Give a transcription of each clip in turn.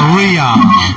María.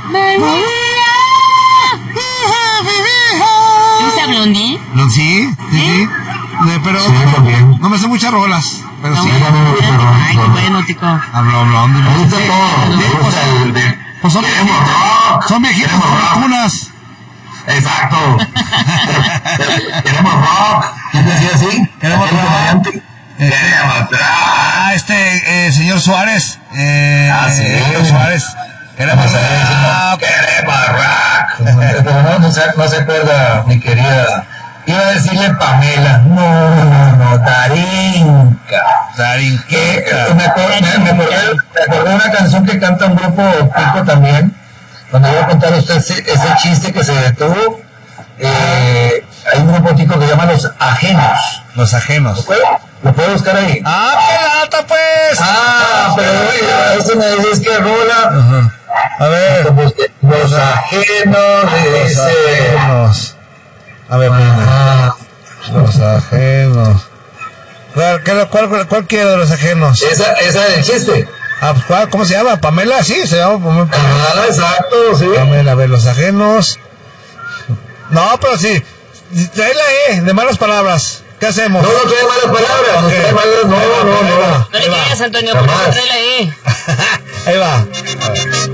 ¿Viste a Blondie? ¿No? Sí, sí. Pero Sí, también. no me sé muchas rolas. Pero sí. Ay, qué bueno, tico. Hablo, Blondie. Me gusta todo. Me gusta el de... Pues son Queremos viejitos. rock. Son viejitos Queremos rock. fortunas. Exacto. Queremos rock. ¿Quién decía así? Queremos ¿Aquel rock. comediante? Queremos rock. Señor Suárez. Sí. Suárez. Queremos rock. Queremos rock. Pero no se acuerda, mi querida. Iba a decirle Pamela. No, Darinka. Me acordé de una canción que canta un grupo tico también. Cuando iba a contar a usted ese chiste que se detuvo, hay un grupo tico que se llama Los Ajenos. Los Ajenos. ¿Lo puedo buscar ahí? ¡Pelata, pues! Pero oye, a veces me dices que rola. A ver. Los Ajenos, dice. Ajenos. A ver, mira. Los Ajenos. ¿Cuál quiere de Los Ajenos? Esa es el chiste. Pues, ¿cómo se llama? ¿Pamela? Sí, se llama Pamela. Exacto, sí. Pamela, a ver, Los Ajenos. No, pero sí. Trae la E, de malas palabras. ¿Qué hacemos? No trae malas palabras. Okay. No trae malas, no. No le digas, Antonio, por eso trae la E. Ahí va.